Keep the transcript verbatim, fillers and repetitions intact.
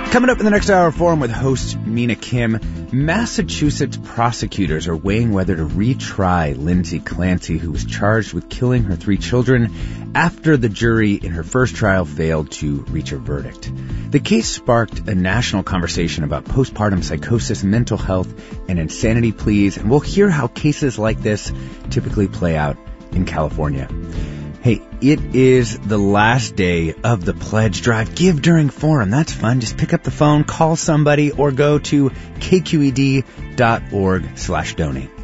Coming up in the next hour forum with host Mina Kim, Massachusetts prosecutors are weighing whether to retry Lindsay Clancy, who was charged with killing her three children after the jury in her first trial failed to reach a verdict. The case sparked a national conversation about postpartum psychosis, mental health, and insanity pleas, and we'll hear how cases like this typically play out in California. Hey, it is the last day of the pledge drive. Give during forum. That's fun. Just pick up the phone, call somebody, or go to kqed dot org slash donate.